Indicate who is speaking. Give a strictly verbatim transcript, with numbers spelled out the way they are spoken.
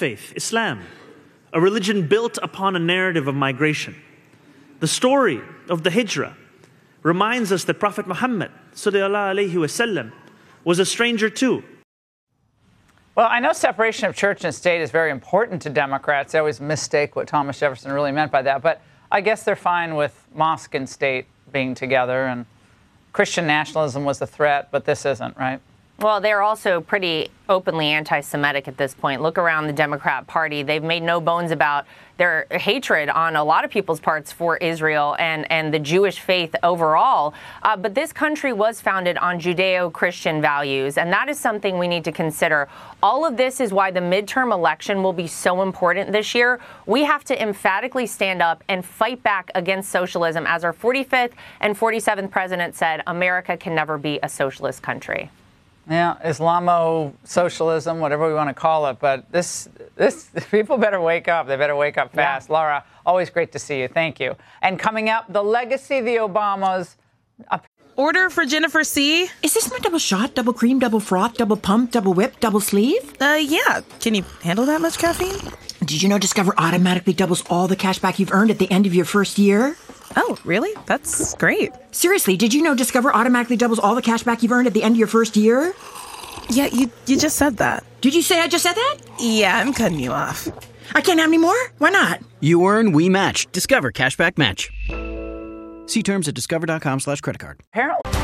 Speaker 1: faith, Islam, a religion built upon a narrative of migration. The story of the Hijrah reminds us that Prophet Muhammad sallallahu alaihi wasallam was a stranger too.
Speaker 2: Well, I know separation of church and state is very important to Democrats. They always mistake what Thomas Jefferson really meant by that. But I guess they're fine with mosque and state being together. And Christian nationalism was the threat, but this isn't, right?
Speaker 3: Well, they're also pretty openly anti-Semitic at this point. Look around the Democrat Party. They've made no bones about their hatred on a lot of people's parts for Israel and, and the Jewish faith overall. Uh, but this country was founded on Judeo-Christian values, and that is something we need to consider. All of this is why the midterm election will be so important this year. We have to emphatically stand up and fight back against socialism. As our forty-fifth and forty-seventh president said, America can never be a socialist country.
Speaker 2: Yeah, Islamo-socialism, whatever we want to call it. But this, this, people better wake up. They better wake up fast. Yeah. Laura, always great to see you. Thank you. And coming up, the legacy of the Obamas.
Speaker 4: Order for Jennifer C.
Speaker 5: Is this my double shot, double cream, double froth, double pump, double whip, double sleeve?
Speaker 4: Uh, yeah. Can you handle that much caffeine?
Speaker 5: Did you know Discover automatically doubles all the cash back you've earned at the end of your first year?
Speaker 4: Oh, really? That's great.
Speaker 5: Seriously, did you know Discover automatically doubles all the cash back you've earned at the end of your first year?
Speaker 4: Yeah, you you just said that.
Speaker 5: Did you say I just said that?
Speaker 4: Yeah, I'm cutting you off.
Speaker 5: I can't have any more? Why not?
Speaker 6: You earn, we match. Discover Cashback Match. See terms at discover.com slash credit card.
Speaker 2: Apparently.